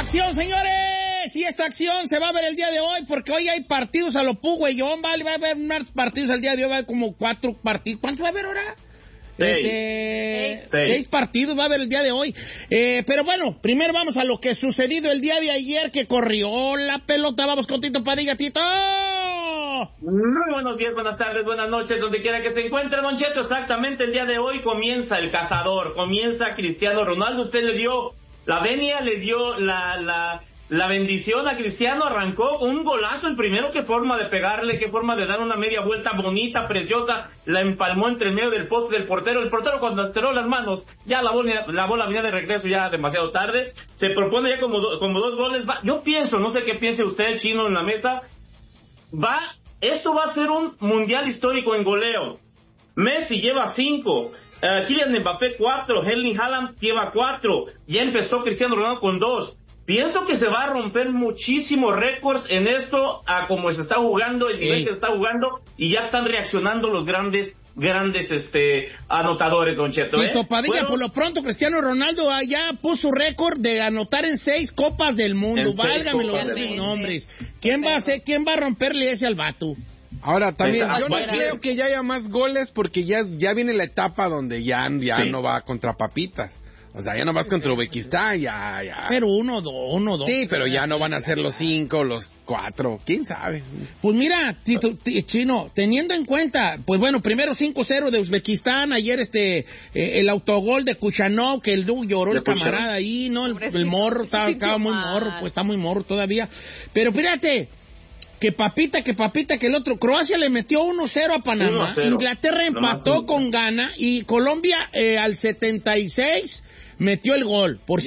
acción, señores! Y esta acción se va a ver el día de hoy, porque hoy hay partidos a lo pugüeyón, ¿vale? Va a haber más partidos el día de hoy, va a haber como 4 partidos. ¿Cuántos va a haber ahora? 6 partidos va a haber el día de hoy. Pero bueno, primero vamos a lo que sucedido el día de ayer, que corrió la pelota. Vamos con Tito Padilla. ¡Tito! Muy buenos días, buenas tardes, buenas noches, donde quiera que se encuentre, Don Cheto. Exactamente, el día de hoy comienza el cazador, comienza Cristiano Ronaldo. Usted le dio la venia, le dio la bendición a Cristiano, arrancó un golazo, el primero. Qué forma de pegarle, qué forma de dar una media vuelta bonita, preciosa, la empalmó entre el medio del poste del portero. El portero, cuando estiró las manos, ya la bola venía de regreso ya demasiado tarde. Se propone ya como 2 goles. Yo pienso, no sé qué piense usted, Chino, en la mesa, esto va a ser un mundial histórico en goleo. Messi lleva 5, Kylian Mbappé 4, Erling Haaland lleva 4, ya empezó Cristiano Ronaldo con 2. Pienso que se va a romper muchísimos récords en esto, a como se está jugando, el nivel que se está jugando, y ya están reaccionando los grandes anotadores, Don Cheto. Tito Padilla, por lo pronto Cristiano Ronaldo ya puso récord de anotar en 6 Copas del Mundo. Válgame los nombres. ¿Quién va a romperle ese al vato? Ahora también, yo no creo que ya haya más goles, porque ya viene la etapa donde ya no va contra papitas. O sea, ya no vas contra Uzbekistán, ya. Pero 1-2. Sí, pero ya no van a ser los 5, los 4, quién sabe. Pues mira, Chino, teniendo en cuenta, pues bueno, primero 5-0 de Uzbekistán, ayer el autogol de Kuchanov, que lloró el camarada ahí, ¿no? El morro, estaba muy morro, pues está muy morro todavía. Pero fíjate, que papita, que el otro. Croacia le metió 1-0 a Panamá, 1-0. Inglaterra empató con Ghana, y Colombia al 76 metió el gol. Por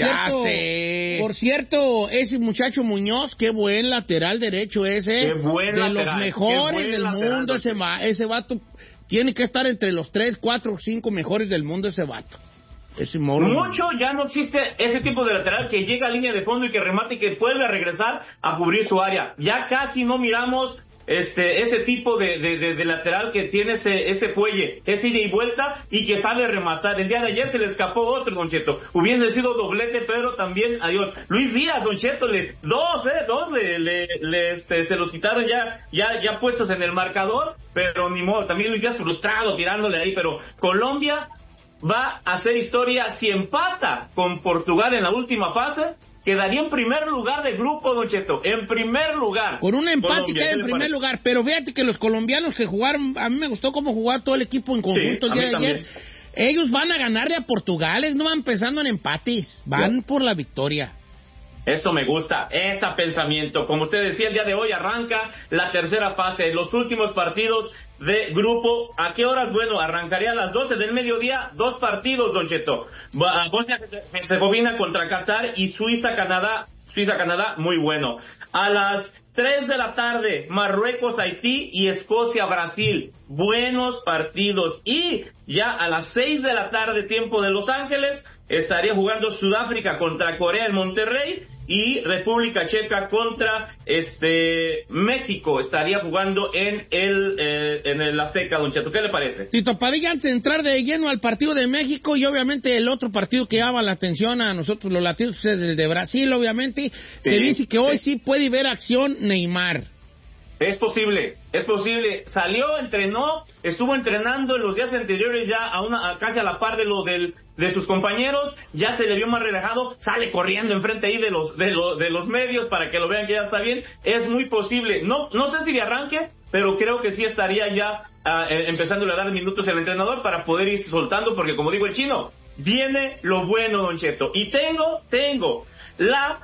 cierto, ese muchacho Muñoz, qué buen lateral derecho ese. Qué buen de lateral, los mejores del mundo. Ese vato tiene que estar entre los 3, 4, 5 mejores del mundo, ese vato. Mucho ya no existe ese tipo de lateral que llega a línea de fondo y que remate y que vuelve a regresar a cubrir su área. Ya casi no miramos ese tipo de lateral que tiene ese fuelle, ese ida y vuelta, y que sabe rematar. El día de ayer se le escapó otro, Don Cheto. Hubiera sido doblete, pero también adiós. Luis Díaz, Don Cheto, dos se los quitaron ya puestos en el marcador, pero ni modo. También Luis Díaz frustrado tirándole ahí, pero Colombia va a hacer historia si empata con Portugal en la última fase. Quedaría en primer lugar de grupo, Don Cheto, en primer lugar. Con un empate queda en primer lugar, pero fíjate que los colombianos que jugaron, a mí me gustó cómo jugar todo el equipo en conjunto el día de ayer. Ellos van a ganarle a Portugal, no van pensando en empates, van por la victoria. Eso me gusta, ese pensamiento. Como usted decía, el día de hoy arranca la tercera fase, los últimos partidos de grupo. ¿A qué horas? Bueno, arrancaría a las 12 del mediodía, 2 partidos, Don Cheto. Bosnia-Herzegovina contra Qatar y Suiza-Canadá, muy bueno. A las 3 de la tarde, Marruecos-Haití y Escocia-Brasil. Buenos partidos. Y ya a las 6 de la tarde, tiempo de Los Ángeles, estaría jugando Sudáfrica contra Corea en Monterrey, y República Checa contra México estaría jugando en el Azteca, Don Cheto. ¿Qué le parece? Tito Padilla, antes de entrar de lleno al partido de México, y obviamente el otro partido que llama la atención a nosotros los latinos es el de Brasil, obviamente, se dice que hoy sí puede ver acción Neymar. Es posible, salió, entrenó, estuvo entrenando en los días anteriores ya casi a la par de sus compañeros, ya se le vio más relajado, sale corriendo enfrente ahí de los medios para que lo vean que ya está bien. Es muy posible, no sé si de arranque, pero creo que sí estaría ya empezándole a dar minutos al entrenador para poder ir soltando, porque como digo el Chino, viene lo bueno, Don Cheto, y tengo la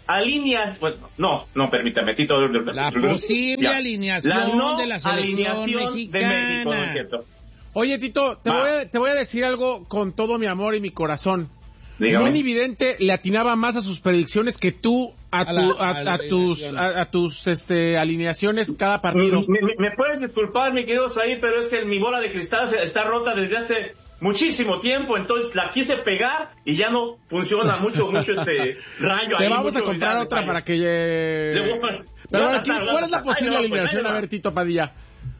permítame, Tito. La posible alineación de la selección mexicana. De México, ¿no es cierto? Oye, Tito, te voy a decir algo con todo mi amor y mi corazón. Dígame. Moni Vidente le atinaba más a sus predicciones que tú a tus alineaciones cada partido. Me puedes disculpar, mi querido Said, pero es que mi bola de cristal está rota desde hace muchísimo tiempo, entonces la quise pegar y ya no funciona mucho rayo. Te vamos a comprar otra para que... Pero ¿cuál es la posible alineación? A ver, Tito Padilla.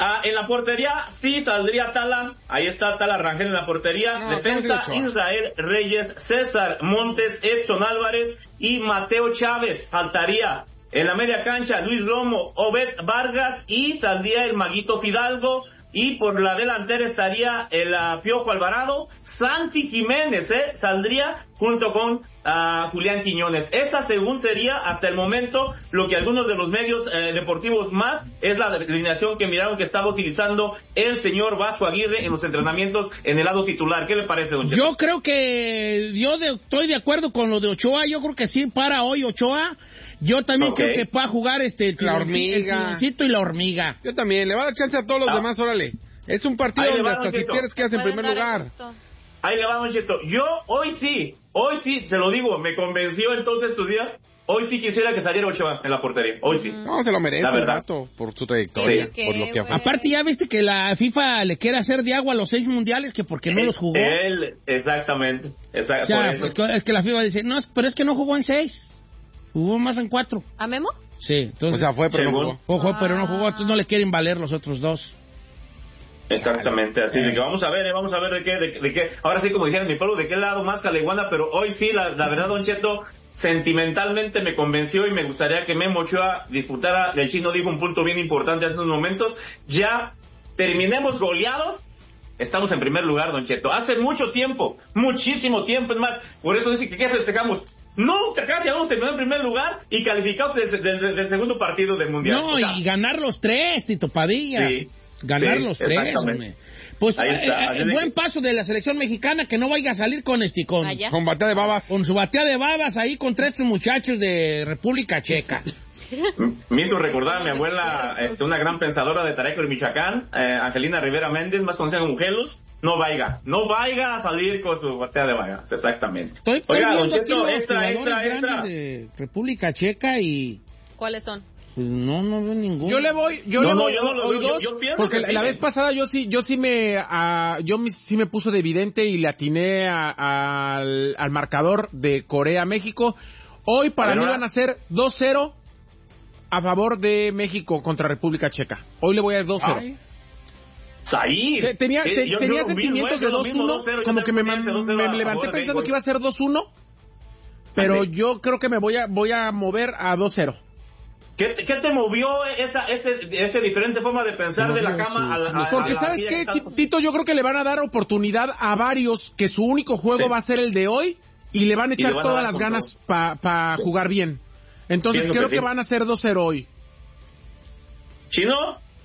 En la portería sí saldría Tala. Ahí está Tala Rangel en la portería. Defensa, Israel Reyes, César Montes, Edson Álvarez y Mateo Chávez. Faltaría en la media cancha Luis Romo, Obed Vargas y saldría el Maguito Fidalgo. Y por la delantera estaría el Piojo Alvarado. Santi Jiménez saldría junto con Julián Quiñones. Esa según sería hasta el momento lo que algunos de los medios deportivos más es la alineación que miraron que estaba utilizando el señor Vasco Aguirre en los entrenamientos en el lado titular. ¿Qué le parece, don Cheto? Yo creo que estoy de acuerdo con lo de Ochoa. Yo creo que sí para hoy Ochoa. Yo también creo que pueda jugar la hormiga. El Tironcito y la hormiga. Yo también, le va a dar chance a todos los demás, órale. Es un partido donde hasta si pierdes quedas en primer lugar. Ahí le va, don Cheto. Yo hoy sí, se lo digo, me convenció entonces estos días. Hoy sí quisiera que saliera Ochoa en la portería. Hoy sí. No, se lo merece el rato por su trayectoria, por lo que ha. Aparte ya viste que la FIFA le quiere hacer de agua a los 6 mundiales que porque no los jugó. Exactamente. O sea, es que la FIFA dice, no, pero es que no jugó en 6. Jugó más en 4. ¿A Memo? Sí, entonces. O sea, fue, pero no jugó. Ojo, pero no jugó, entonces no le quieren valer los otros 2. Exactamente, así de que vamos a ver de qué, ahora sí como dijeron en mi pueblo, de qué lado más Caleguana, pero hoy sí, la verdad, don Cheto, sentimentalmente me convenció y me gustaría que Memo Ochoa disputara. El Chino dijo un punto bien importante hace unos momentos, ya terminemos goleados, estamos en primer lugar, don Cheto, hace mucho tiempo, muchísimo tiempo, es más, por eso dice que ¿qué festejamos? Nunca, casi habíamos terminado en primer lugar y calificados del segundo partido del Mundial. No, y ganar los 3, Tito Padilla. Sí. Ganar los 3, hombre. Pues buen paso de la selección mexicana, que no vaya a salir con batea de babas. Con su batea de babas ahí contra estos muchachos de República Checa. Me hizo recordar a mi abuela, una gran pensadora de Tareco, Michoacán, Angelina Rivera Méndez, más conocida como Mujelos. No vaya a salir con su batea de babas, exactamente. Estoy viendo aquí los jugadores grandes de República Checa y... ¿Cuáles son? Pues no veo ninguno. Yo le voy hoy 2, porque la vez pasada yo sí me puso de evidente y le atiné al marcador de Corea-México. Hoy para mí van a ser 2-0 a favor de México contra República Checa. Hoy le voy a dar 2-0. Tenía sentimientos de 2-1, como que me levanté pensando que iba a ser 2-1, pero yo creo que me voy a mover a 2-0. ¿Qué te movió esa diferente forma de pensar de la cama a la... Porque ¿sabes qué, Tito? Yo creo que le van a dar oportunidad a varios que su único juego va a ser el de hoy y le van a echar todas las ganas para jugar bien. Entonces creo que van a ser 2-0 hoy. ¿Chino?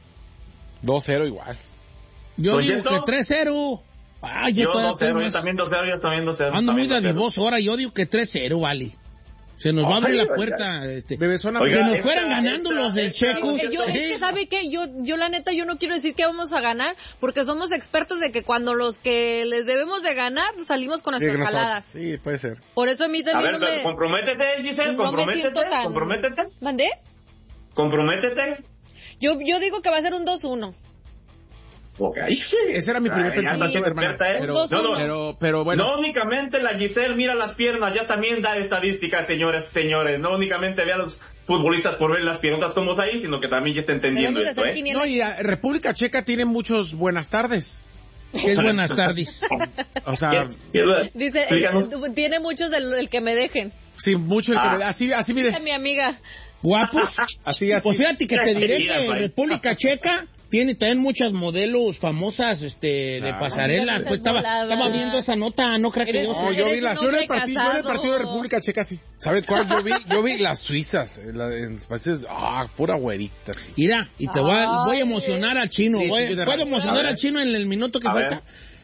2-0 igual. Yo digo que 3-0. Yo 2-0, yo también 2-0. Ando muy dadivoso ahora, yo digo que 3-0, vale. Se nos va a abrir la puerta, que nos fueran ganando los del Checo. Es que, ¿sabe qué? Yo la neta, yo no quiero decir que vamos a ganar, porque somos expertos de que cuando los que les debemos de ganar, salimos con nuestras jaladas. Sí, puede ser. Por eso a mí también a ver, comprométete, Giselle, comprométete. ¿Mandé? Comprométete. Yo digo que va a ser un 2-1. Okay. Ese era mi primer pensamiento, hermana. Pero bueno. No únicamente la Giselle mira las piernas, ya también da estadísticas, señores. No únicamente ve a los futbolistas por ver las piernas como ahí, sino que también ya está entendiendo esto, No, y República Checa tiene muchos buenas tardes. ¿Qué es buenas tardes? O sea... Dice, tiene muchos del que me dejen. Sí, mucho el que me dejen. Así mire. Mi amiga. ¿Guapos? Así. Pues fíjate que te diré que República Checa tiene también muchas modelos famosas de pasarela. Pues estaba viendo esa nota, no creo que yo sé. Yo vi yo en el partido de República Checa, sí. ¿Sabes cuál? Yo vi las suizas, en los países, pura güerita. Sí. Mira, y te voy a emocionar al Chino. Voy a emocionar al Chino en el minuto que falta.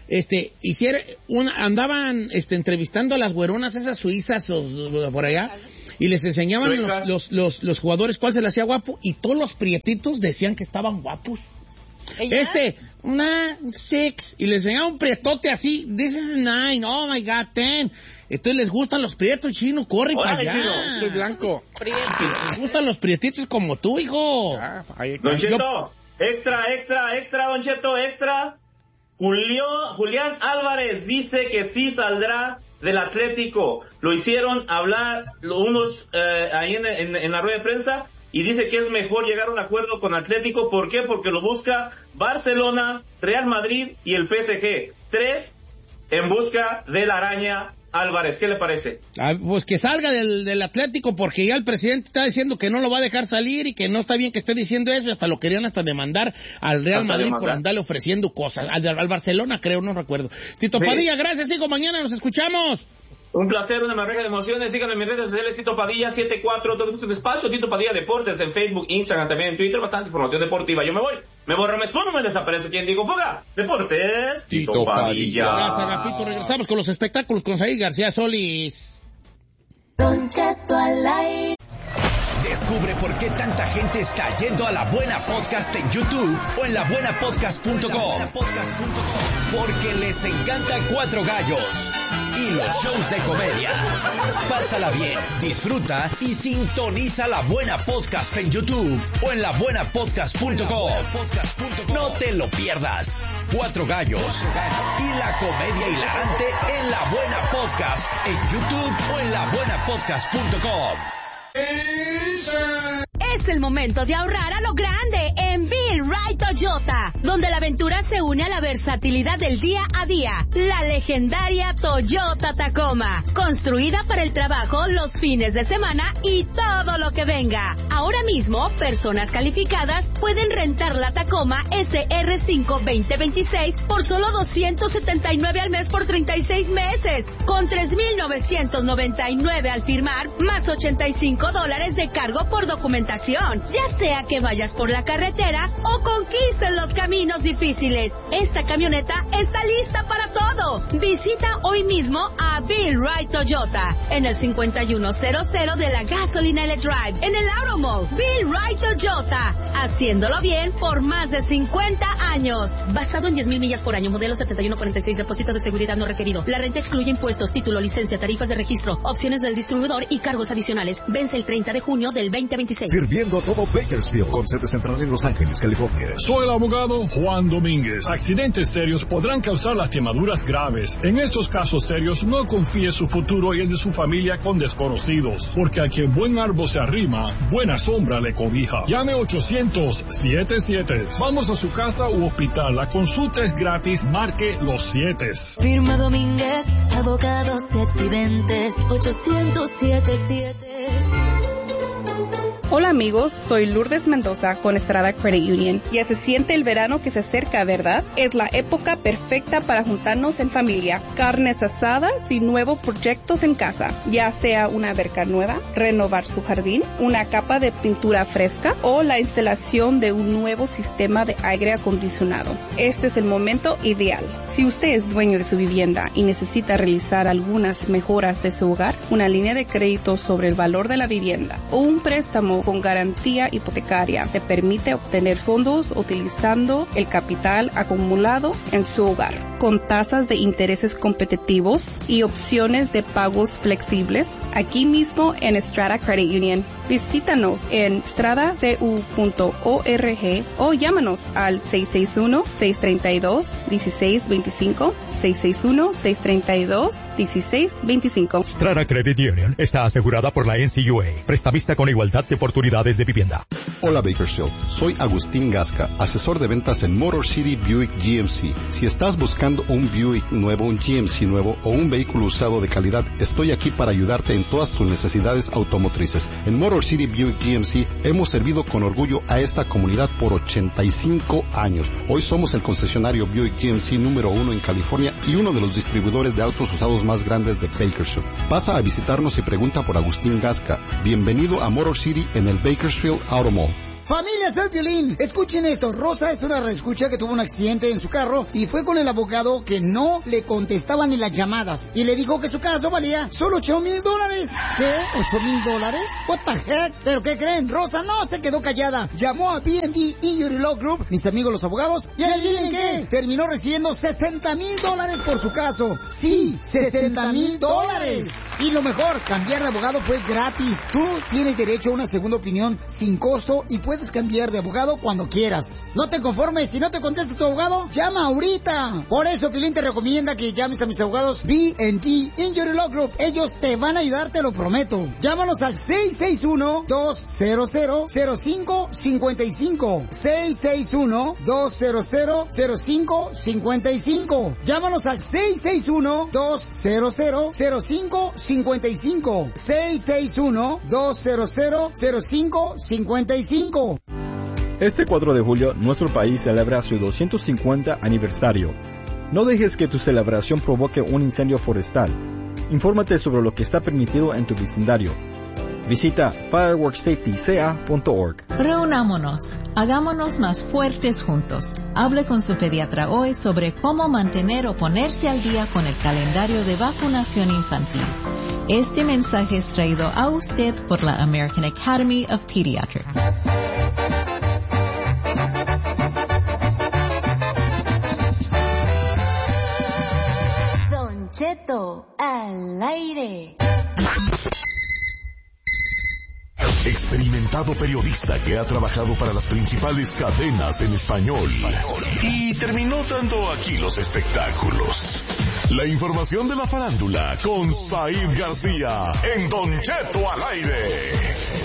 Andaban entrevistando a las güeronas esas suizas por allá. Y les enseñaban los jugadores cuál se les hacía guapo, y todos los prietitos decían que estaban guapos. ¿Ella? 6, y les enseñaba un prietote así, this is 9, oh my God, 10. Entonces les gustan los prietos, Chino, corre para allá. Chino, blanco. Les gustan los prietitos como tú, hijo. Don Cheto, extra, Don Cheto, extra. Julián Álvarez dice que sí saldrá del Atlético. Lo hicieron hablar unos ahí en la rueda de prensa, y dice que es mejor llegar a un acuerdo con Atlético. ¿Por qué? Porque lo busca Barcelona, Real Madrid y el PSG. 3 en busca de la araña Álvarez. ¿Qué le parece? Pues que salga del Atlético, porque ya el presidente está diciendo que no lo va a dejar salir y que no está bien que esté diciendo eso, y hasta lo querían hasta demandar al Real Madrid por andarle ofreciendo cosas. Al Barcelona, creo, no recuerdo. Tito Padilla, gracias, hijo, mañana nos escuchamos. Un placer, una marreja de emociones. Síganme en mis redes sociales, Tito Padilla 74, todo su espacio, Tito Padilla Deportes, en Facebook, Instagram, también en Twitter, bastante información deportiva. Yo me voy, me borro, me escondo, me desaparezco. ¿Quién digo fuga? Deportes, Tito Padilla. Gracias, Agapito. Regresamos con los espectáculos con Saí García Solís. Don Cheto al aire. Descubre por qué tanta gente está yendo a La Buena Podcast en YouTube o en labuenapodcast.com. Porque les encanta Cuatro Gallos y los shows de comedia. Pásala bien, disfruta y sintoniza La Buena Podcast en YouTube o en labuenapodcast.com. No te lo pierdas. Cuatro Gallos y la comedia hilarante en La Buena Podcast en YouTube o en labuenapodcast.com. Es el momento de ahorrar a lo grande en Bill Wright Toyota, donde la aventura se une a la versatilidad del día a día. La legendaria Toyota Tacoma, construida para el trabajo, los fines de semana y todo lo que venga. Ahora mismo, personas calificadas pueden rentar la Tacoma SR5 2026 por solo $279 al mes por 36 meses, con $3,999 al firmar, más $85 de cargo por documentación, ya sea que vayas por la carretera o conquistes los caminos difíciles. Esta camioneta está lista para todo. Visita hoy mismo a Bill Wright Toyota en el 5100 de la Gasoline Drive en el Auto Mall. Bill Wright Toyota, haciéndolo bien por más de 50 años. Basado en 10,000 millas por año, modelo 7146, depósito de seguridad no requerido. La renta excluye impuestos, título, licencia, tarifas de registro, opciones del distribuidor y cargos adicionales. Vence el 30 de junio del 2026. Sirviendo a todo Bakersfield, con sede central en Los Ángeles, California. Soy el abogado Juan Domínguez. Accidentes serios podrán causar lastimaduras graves. En estos casos serios, no confíe su futuro y el de su familia con desconocidos, porque a quien buen árbol se arrima, buena sombra le cobija. Llame 800-77. Vamos a su casa u hospital. La consulta es gratis. Marque los 7. Firma Domínguez, abogados de accidentes, 800-77. Hola amigos, soy Lourdes Mendoza con Estrada Credit Union. Ya se siente el verano que se acerca, ¿verdad? Es la época perfecta para juntarnos en familia, carnes asadas y nuevos proyectos en casa, ya sea una alberca nueva, renovar su jardín, una capa de pintura fresca o la instalación de un nuevo sistema de aire acondicionado. Este es el momento ideal. Si usted es dueño de su vivienda y necesita realizar algunas mejoras de su hogar, una línea de crédito sobre el valor de la vivienda o un préstamo con garantía hipotecaria te permite obtener fondos utilizando el capital acumulado en su hogar, con tasas de intereses competitivos y opciones de pagos flexibles, aquí mismo en Strata Credit Union. Visítanos en stratacu.org o llámanos al 661-632-1625, 661-632-1625. Strata Credit Union está asegurada por la NCUA, prestamista con igualdad de oportunidades de vivienda. Hola Bakersfield, soy Agustín Gasca, asesor de ventas en Motor City Buick GMC. Si estás buscando un Buick nuevo, un GMC nuevo o un vehículo usado de calidad, estoy aquí para ayudarte en todas tus necesidades automotrices. En Motor City Buick GMC hemos servido con orgullo a esta comunidad por 85 años. Hoy somos el concesionario Buick GMC número 1 en California y uno de los distribuidores de autos usados más grandes de Bakersfield. Pasa a visitarnos y pregunta por Agustín Gasca. Bienvenido a Motor City en el Bakersfield Auto Mall. Familia, soy Piolín. Escuchen esto. Rosa es una reescucha que tuvo un accidente en su carro y fue con el abogado que no le contestaban ni las llamadas. Y le dijo que su caso valía solo $8,000. ¿Qué? ¿$8,000? What the heck? ¿Pero qué creen? Rosa no se quedó callada. Llamó a B&D Injury Law Group, mis amigos los abogados, y adivinen qué, terminó recibiendo $60,000 por su caso. Sí, $60,000. Y lo mejor, cambiar de abogado fue gratis. Tú tienes derecho a una segunda opinión sin costo y puedes puedes cambiar de abogado cuando quieras. No te conformes, si no te contesta tu abogado, llama ahorita. Por eso Piolín te recomienda que llames a mis abogados B&T Injury Law Group. Ellos te van a ayudar, te lo prometo. Llámanos al 661-200-0555. 661-200-0555. Llámanos al 661-200-0555. 661-200-0555. Este 4 de julio, nuestro país celebra su 250 aniversario. No dejes que tu celebración provoque un incendio forestal. Infórmate sobre lo que está permitido en tu vecindario. Visita fireworkssafetyca.org. Reunámonos, hagámonos más fuertes juntos. Hable con su pediatra hoy sobre cómo mantener o ponerse al día con el calendario de vacunación infantil. Este mensaje es traído a usted por la American Academy of Pediatrics. Don Cheto al aire. Experimentado periodista que ha trabajado para las principales cadenas en español y terminó dando aquí los espectáculos. La información de la farándula con Said García en Don Cheto al aire.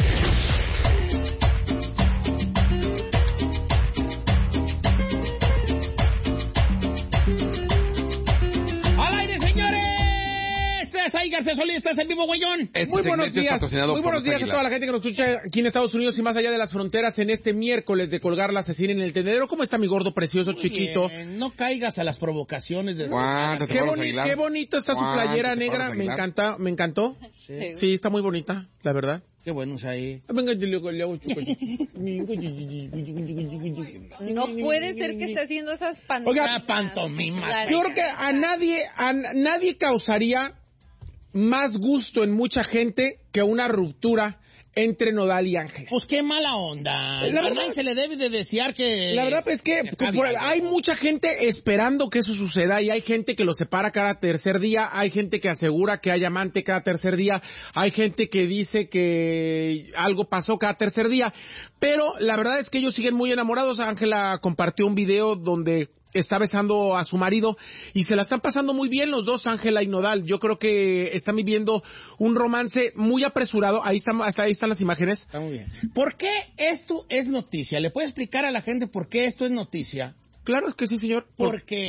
Ahí García Solís, estás en vivo, güeyón. Muy buenos días. Muy buenos días a toda la gente que nos escucha aquí en Estados Unidos y más allá de las fronteras en este miércoles de colgar la asesina en el tendedero. ¿Cómo está mi gordo precioso, muy chiquito? Bien. No caigas a las provocaciones de... Qué bonito está su playera negra. Me encantó. Sí, está muy bonita, la verdad. Qué bueno, o sea, ahí. No puede ser que esté haciendo esas pantomimas. Yo creo que a nadie causaría más gusto en mucha gente que una ruptura entre Nodal y Ángel. Pues qué mala onda. A nadie se le debe de desear que... La verdad es que hay mucha gente esperando que eso suceda y hay gente que lo separa cada tercer día, hay gente que asegura que hay amante cada tercer día, hay gente que dice que algo pasó cada tercer día, pero la verdad es que ellos siguen muy enamorados. Ángela compartió un video donde está besando a su marido y se la están pasando muy bien los dos, Ángela y Nodal. Yo creo que están viviendo un romance muy apresurado. Ahí están las imágenes. Está muy bien. ¿Por qué esto es noticia? ¿Le puede explicar a la gente por qué esto es noticia? Claro que sí, señor. Porque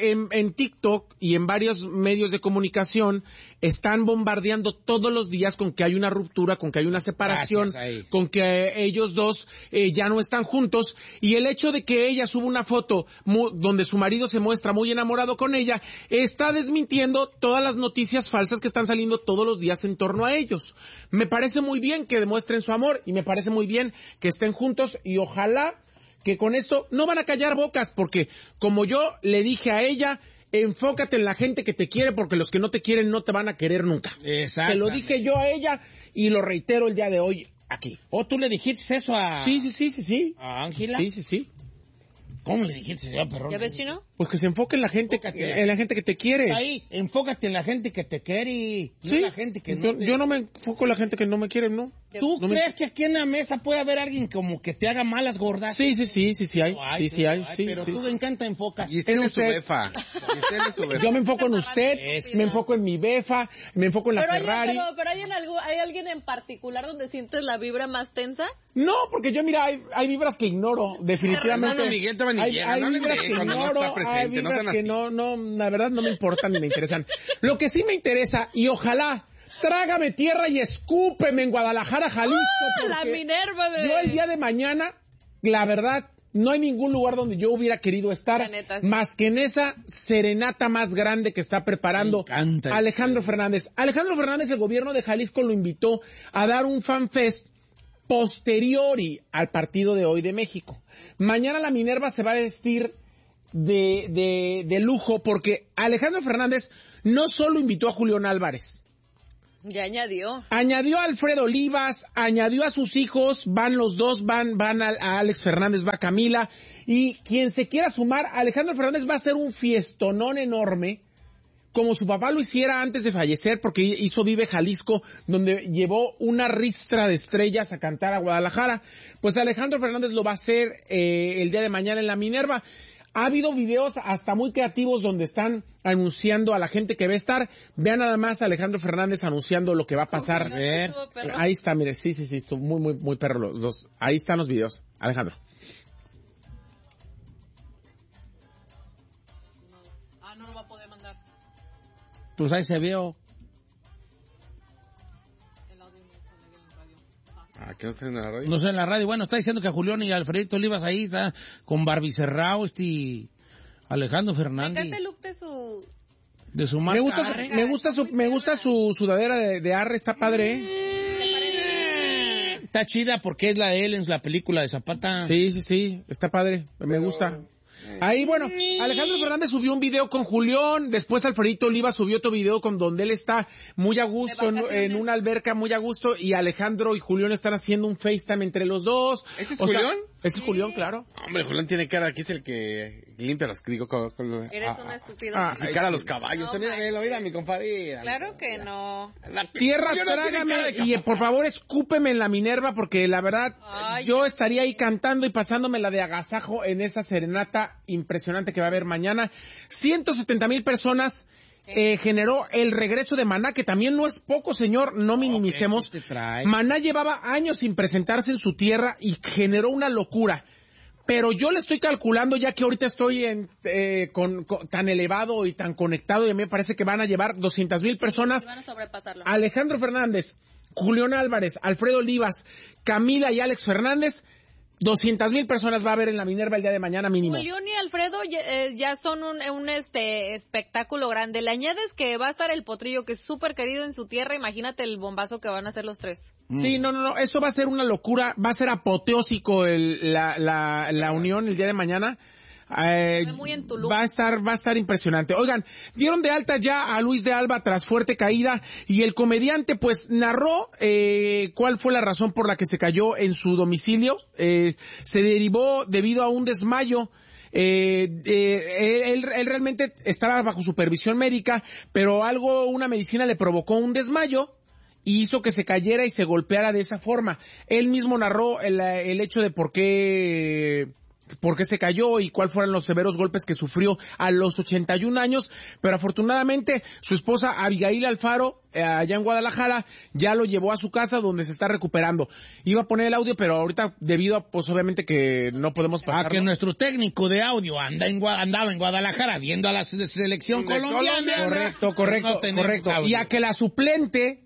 en TikTok y en varios medios de comunicación están bombardeando todos los días con que hay una ruptura, con que hay una separación, con que ellos dos ya no están juntos. Y el hecho de que ella suba una foto donde su marido se muestra muy enamorado con ella, está desmintiendo todas las noticias falsas que están saliendo todos los días en torno a ellos. Me parece muy bien que demuestren su amor y me parece muy bien que estén juntos y ojalá que con esto no van a callar bocas, porque como yo le dije a ella, enfócate en la gente que te quiere, porque los que no te quieren no te van a querer nunca. Exacto. Se lo dije yo a ella y lo reitero el día de hoy aquí. ¿O tú le dijiste eso a... Sí. ¿A Ángela? Sí. ¿Cómo le dijiste eso, perrón? ¿Ya ves, Chino? Pues que se enfoque en la gente, en la gente que te quiere. Pues ahí, enfócate en la gente que te quiere, no en la gente que no yo no me enfoco en la gente que no me quiere, ¿no? ¿Tú crees que aquí en la mesa puede haber alguien como que te haga malas gordas? Sí hay. Pero tú te encanta enfocas. Y usted es su befa. Yo me enfoco en usted, me enfoco en mi befa, me enfoco en la Ferrari. Pero ¿hay alguien en particular donde sientes la vibra más tensa? No, porque yo, mira, hay vibras que ignoro, definitivamente. Hermano Miguel te hay vibras que ignoro, hay vibras que no, la verdad no me importan ni me interesan. Lo que sí me interesa, y ojalá, trágame tierra y escúpeme en Guadalajara, Jalisco. La Minerva, bebé. Yo el día de mañana, la verdad, no hay ningún lugar donde yo hubiera querido estar, más que en esa serenata más grande que está preparando Alejandro Fernández. Alejandro Fernández, el gobierno de Jalisco lo invitó a dar un fanfest posteriori al partido de hoy de México. Mañana la Minerva se va a vestir de lujo porque Alejandro Fernández no solo invitó a Julián Álvarez. Ya añadió. Añadió a Alfredo Olivas, añadió a sus hijos, van los dos, van a Alex Fernández, va Camila, y quien se quiera sumar, Alejandro Fernández va a hacer un fiestonón enorme como su papá lo hiciera antes de fallecer, porque hizo Vive Jalisco, donde llevó una ristra de estrellas a cantar a Guadalajara, pues Alejandro Fernández lo va a hacer el día de mañana en la Minerva. Ha habido videos hasta muy creativos donde están anunciando a la gente que va a estar. Vean nada más a Alejandro Fernández anunciando lo que va a pasar. Ahí está, mire, sí, estuvo muy perro los dos. Ahí están los videos, Alejandro. No lo va a poder mandar. Pues ahí se vio. ¿Qué no está en la radio? No sé, en la radio. Bueno, está diciendo que a Julián y Alfredito Olivas ahí está con barbicerrao, Alejandro Fernández. Me encanta el look de su marca. Me gusta su sudadera de Arre, está padre. Está chida porque es la de él en la película de Zapata. Sí, está padre, me gusta. Ahí, bueno, Alejandro Fernández subió un video con Julián, después Alfredito Oliva subió otro video con donde él está muy a gusto en una alberca, muy a gusto, y Alejandro y Julián están haciendo un FaceTime entre los dos. ¿Este es Julián? Este es Julián, claro. Hombre, Julián tiene cara, aquí es el que limpia los Eres un estúpido. Sí, cara a los caballos. Mira, mi compadre. Claro que no. Tierra, trágame, y por favor escúpeme en la Minerva, porque la verdad, yo estaría ahí cantando y pasándome la de agasajo en esa serenata impresionante que va a haber mañana. 170,000 personas generó el regreso de Maná, que también no es poco, señor, no minimicemos. Maná llevaba años sin presentarse en su tierra y generó una locura. Pero yo le estoy calculando, ya que ahorita estoy tan elevado y tan conectado, y a mí me parece que van a llevar 200,000 personas. Van a sobrepasarlo. Alejandro Fernández, Julián Álvarez, Alfredo Olivas, Camila y Alex Fernández. 200,000 personas va a haber en la Minerva el día de mañana mínimo. Julián y Alfredo ya son un espectáculo grande. Le añades que va a estar el Potrillo, que es súper querido en su tierra. Imagínate el bombazo que van a hacer los tres. Sí, no, eso va a ser una locura. Va a ser apoteósico la unión el día de mañana. Va a estar impresionante. Oigan, dieron de alta ya a Luis de Alba tras fuerte caída, y el comediante pues narró cuál fue la razón por la que se cayó en su domicilio. Se derivó debido a un desmayo. Él realmente estaba bajo supervisión médica, pero una medicina le provocó un desmayo y hizo que se cayera y se golpeara de esa forma. Él mismo narró el hecho de por qué se cayó y cuáles fueron los severos golpes que sufrió a los 81 años, pero afortunadamente su esposa Abigail Alfaro, allá en Guadalajara, ya lo llevó a su casa donde se está recuperando. Iba a poner el audio, pero ahorita debido a, pues obviamente que no podemos pasarlo. Que nuestro técnico de audio andaba en Guadalajara viendo a la selección colombiana. Correcto. Y a que la suplente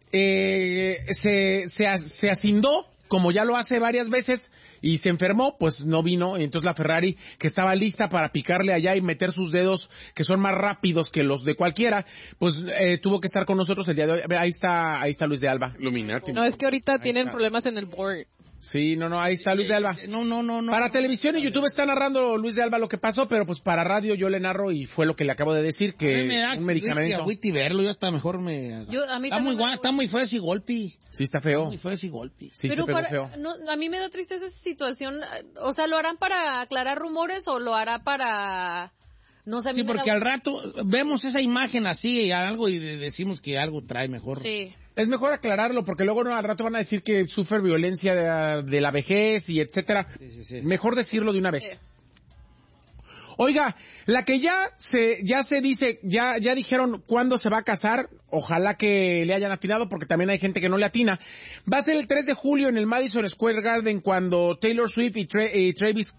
se asindó, como ya lo hace varias veces, y se enfermó, pues no vino, y entonces la Ferrari, que estaba lista para picarle allá y meter sus dedos, que son más rápidos que los de cualquiera, pues tuvo que estar con nosotros el día de hoy. Ahí está Luis de Alba. Illuminati. No, es que ahorita tienen problemas en el board. Sí, ahí está Luis de Alba. No. Para televisión y YouTube está narrando Luis de Alba lo que pasó, pero pues para radio yo le narro y fue lo que le acabo de decir, que un medicamento. Verlo, yo hasta mejor está muy feo ese golpe. Sí, está feo. Muy feo ese golpe. Sí, pero feo. A mí me da tristeza esa situación. O sea, ¿lo harán para aclarar rumores o lo hará para...? No sé, sí, porque al rato vemos esa imagen así y algo y decimos que algo trae mejor. Sí. Es mejor aclararlo porque luego al rato van a decir que sufre violencia de la vejez y etcétera. Sí. Mejor decirlo de una vez. Sí. Oiga, la que ya se dice, ya dijeron cuándo se va a casar, ojalá que le hayan atinado porque también hay gente que no le atina. Va a ser el 3 de julio en el Madison Square Garden cuando Taylor Swift y Travis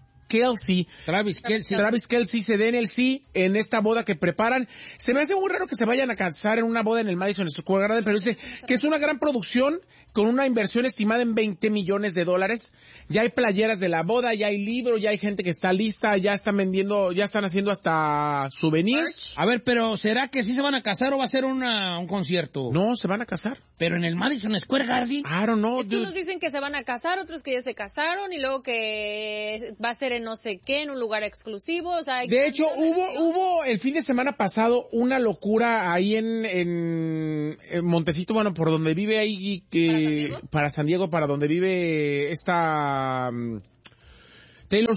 Kelce se den el sí en esta boda que preparan. Se me hace muy raro que se vayan a casar en una boda en el Madison Square Garden, pero dice que es una gran producción con una inversión estimada en $20 millones. Ya hay playeras de la boda, ya hay libros, ya hay gente que está lista, ya están vendiendo, ya están haciendo hasta souvenirs. A ver, pero ¿será que sí se van a casar o va a ser un concierto? No, se van a casar. Pero en el Madison Square Garden. I don't know. Unos dicen que se van a casar, otros que ya se casaron y luego que va a ser en no sé qué, en un lugar exclusivo. O sea, de hecho, hubo el fin de semana pasado una locura ahí en Montecito, bueno, por donde vive ahí, para San Diego, para donde vive esta Taylor Swift.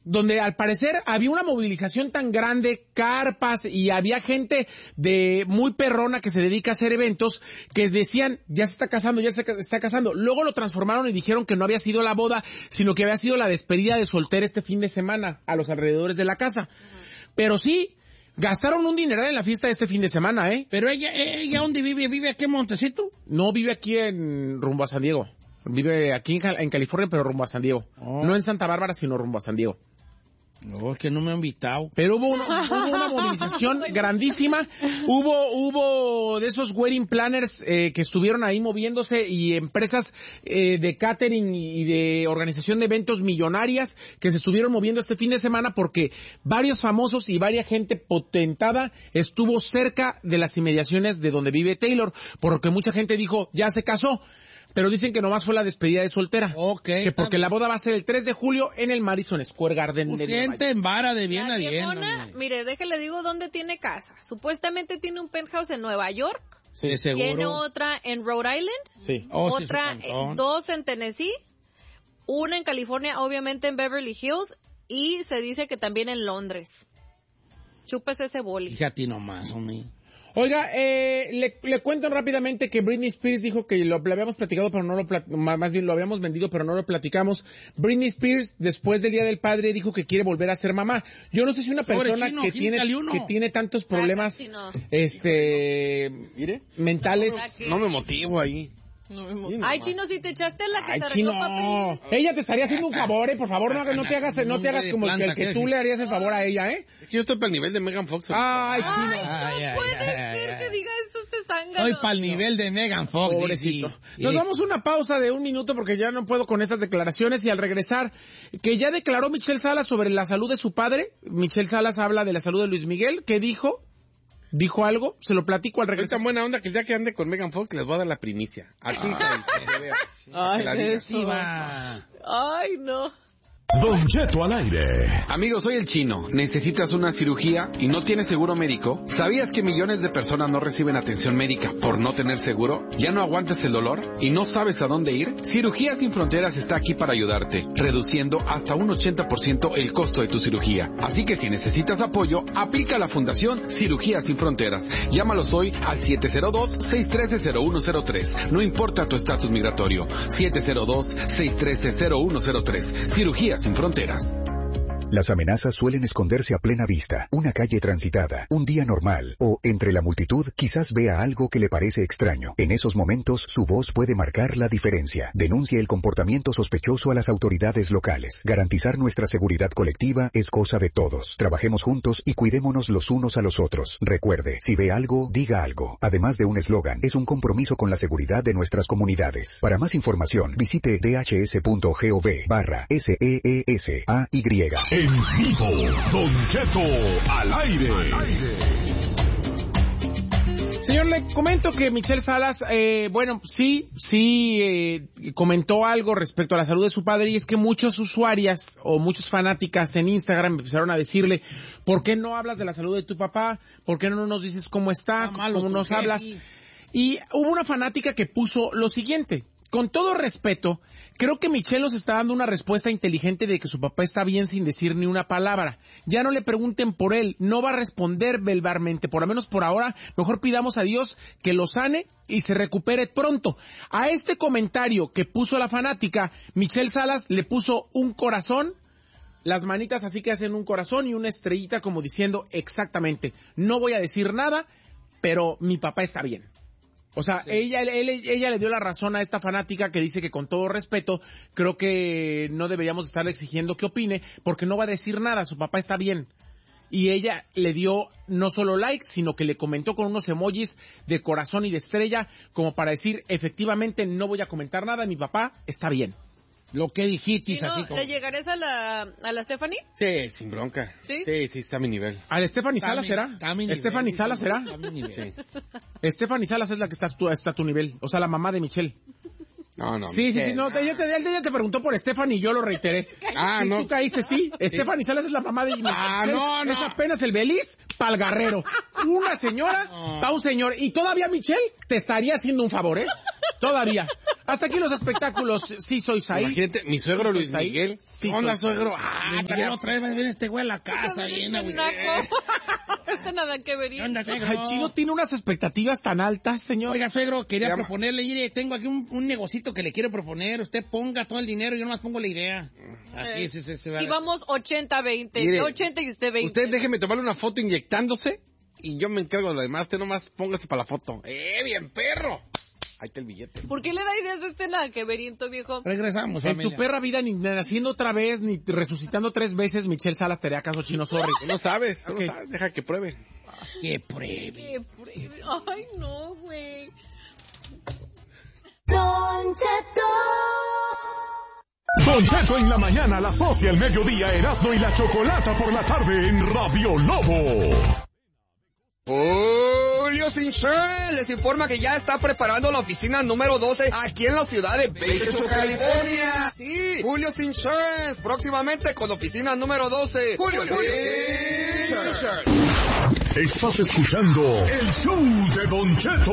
donde al parecer había una movilización tan grande, carpas, y había gente de muy perrona que se dedica a hacer eventos, que decían, ya se está casando. Luego lo transformaron y dijeron que no había sido la boda, sino que había sido la despedida de soltera este fin de semana a los alrededores de la casa. Pero sí, gastaron un dineral en la fiesta de este fin de semana, ¿eh? Pero ella ¿dónde vive? ¿Vive aquí en Montecito? No, vive aquí rumbo a San Diego. Vive aquí en California, pero rumbo a San Diego. No en Santa Bárbara, sino rumbo a San Diego. No, es que no me han invitado. Pero hubo una movilización grandísima. Hubo de esos wedding planners que estuvieron ahí moviéndose, y empresas de catering y de organización de eventos millonarias que se estuvieron moviendo este fin de semana, porque varios famosos y varias gente potentada estuvo cerca de las inmediaciones de donde vive Taylor, porque mucha gente dijo, ya se casó. Pero dicen que nomás fue la despedida de soltera. Okay. Que porque la boda va a ser el 3 de julio en el Madison Square Garden. Gente en vara de bien a bien. Mire, déjele digo dónde tiene casa. Supuestamente tiene un penthouse en Nueva York. Sí, seguro. Tiene otra en Rhode Island. Sí. Otra, dos en Tennessee. Una en California, obviamente en Beverly Hills. Y se dice que también en Londres. Chúpese ese boli. Fíjate nomás, hombre. Oiga, le cuento rápidamente que Britney Spears dijo que lo habíamos platicado, pero más bien lo habíamos vendido, pero no lo platicamos. Britney Spears, después del Día del Padre, dijo que quiere volver a ser mamá. Yo no sé si una persona que tiene tantos problemas, mentales, no me motivo ahí. Ay, Chino, si te echaste la que te Chino, papeles. Ella te estaría haciendo un favor, por favor, no te hagas como el que tú le harías el favor a ella, ¿eh? Yo estoy para el nivel de Megan Fox. Ay, Chino. No puede ser que diga esto este zángano. Estoy para el nivel de Megan Fox. Pobrecito. Nos damos una pausa de 1 minuto porque ya no puedo con estas declaraciones, y al regresar, que ya declaró Michelle Salas sobre la salud de su padre. Michelle Salas habla de la salud de Luis Miguel. ¿Qué dijo? ¿Dijo algo? Se lo platico al regresar. Es tan buena onda que el día que ande con Megan Fox les voy a dar la primicia. Aquí Ay, no. Don Cheto al aire. Amigo, soy el Chino. ¿Necesitas una cirugía y no tienes seguro médico? ¿Sabías que millones de personas no reciben atención médica por no tener seguro? ¿Ya no aguantas el dolor y no sabes a dónde ir? Cirugías Sin Fronteras está aquí para ayudarte, reduciendo hasta un 80% el costo de tu cirugía. Así que si necesitas apoyo, aplica la Fundación Cirugías Sin Fronteras. Llámalos hoy al 702-613-0103. No importa tu estatus migratorio. 702-613-0103. Cirugías Sin Fronteras. Las amenazas suelen esconderse a plena vista, una calle transitada, un día normal, o entre la multitud quizás vea algo que le parece extraño. En esos momentos, su voz puede marcar la diferencia. Denuncia el comportamiento sospechoso a las autoridades locales. Garantizar nuestra seguridad colectiva es cosa de todos. Trabajemos juntos y cuidémonos los unos a los otros. Recuerde, si ve algo, diga algo. Además de un eslogan, es un compromiso con la seguridad de nuestras comunidades. Para más información, visite dhs.gov/SEESAY. En vivo, Don Cheto al aire. Señor, le comento que Michelle Salas, comentó algo respecto a la salud de su padre, y es que muchas usuarias o muchas fanáticas en Instagram empezaron a decirle, ¿por qué no hablas de la salud de tu papá? ¿Por qué no nos dices cómo está? ¿Cómo nos hablas? Y hubo una fanática que puso lo siguiente: con todo respeto, creo que Michelle nos está dando una respuesta inteligente de que su papá está bien sin decir ni una palabra. Ya no le pregunten por él, no va a responder verbalmente, por lo menos por ahora. Mejor pidamos a Dios que lo sane y se recupere pronto. A este comentario que puso la fanática, Michelle Salas le puso un corazón, las manitas así que hacen un corazón y una estrellita como diciendo exactamente, no voy a decir nada, pero mi papá está bien. O sea, sí. ella le dio la razón a esta fanática que dice que con todo respeto, creo que no deberíamos estarle exigiendo que opine, porque no va a decir nada, su papá está bien. Y ella le dio no solo likes, sino que le comentó con unos emojis de corazón y de estrella, como para decir, efectivamente no voy a comentar nada, mi papá está bien. Lo que dijiste, ¿Sí, no, así como... ¿Le llegarías a la Stephanie? Sí, sin bronca. ¿Sí? Sí, está a mi nivel. ¿A la Stephanie Salas será? ¿Stephanie Salas será? Sí. Stephanie Salas es la que está a tu nivel, o sea, la mamá de Michelle. No. Sí, no, ella te preguntó por Stephanie y yo lo reiteré. No. Tú caíste, sí. Stephanie Salas es la mamá de Michelle. No. Es apenas el Beliz pa'l Guerrero. Una señora pa' un señor. Y todavía Michelle te estaría haciendo un favor, ¿eh? Todavía. Hasta aquí los espectáculos. Sí, soy Saí. Imagínate, mi suegro Luis Miguel. Sí, ¿qué onda, suegro? También otra vez viene este güey a la casa. Nada que ver. El Chino tiene unas expectativas tan altas, señor. Oiga, suegro, quería proponerle, mire, tengo aquí un negocito que le quiero proponer. Usted ponga todo el dinero y yo nomás pongo la idea. Así es, se va. Y vamos 80-20. 80 y usted 20. Usted déjeme tomarle una foto inyectándose y yo me encargo de lo demás. Usted nomás póngase para la foto. Bien, perro. Ahí está el billete. ¿Por qué le da ideas de nada que veriento, viejo? Regresamos, familia. En tu perra vida, ni naciendo otra vez, ni resucitando 3 veces, Michelle Salas te haría caso, Chino, sorry. No sabes, deja que pruebe. Que pruebe. Ay, no, güey. Don Cheto en la mañana, a las 12 y al mediodía, Erasmo y la Chocolata por la tarde en Radio Lobo. Julio Sinchel les informa que ya está preparando la oficina número 12 aquí en la ciudad de Bakersfield, California. Sí, Julio Sinchel, próximamente con oficina número 12. Julio Sinchel. Estás escuchando el show de Don Cheto.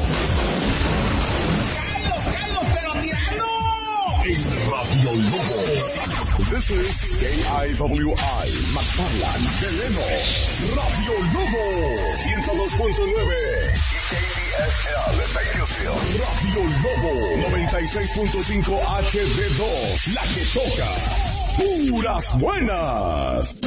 ¡Carlos, pero tirando! En Radio Lobo. This is KIWI, McFarland, Deleno, Radio Lobo, 102.9, KDSL, Radio Lobo, 96.5 HD2, la que toca, puras buenas.